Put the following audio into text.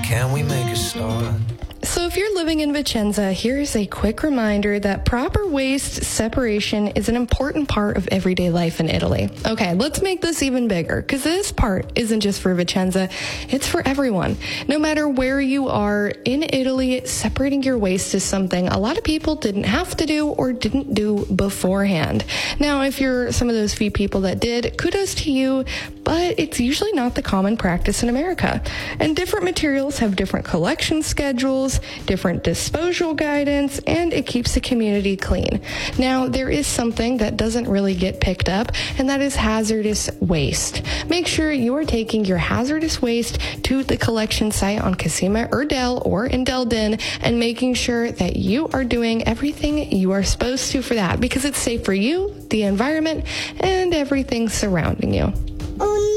Can we make a start? So if you're living in Vicenza, here's a quick reminder that proper waste separation is an important part of everyday life in Italy. Okay, let's make this even bigger, because this part isn't just for Vicenza, it's for everyone. No matter where you are in Italy, separating your waste is something a lot of people didn't have to do or didn't do beforehand. Now, if you're some of those few people that did, kudos to you, but it's usually not the common practice in America. And different materials have different collection schedules, different disposal guidance, and it keeps the community clean. Now, there is something that doesn't really get picked up, and that is hazardous waste. Make sure you are taking your hazardous waste to the collection site on Cosima Erdel or in Deldin, and making sure that you are doing everything you are supposed to for that, because it's safe for you, the environment, and everything surrounding you. Oh,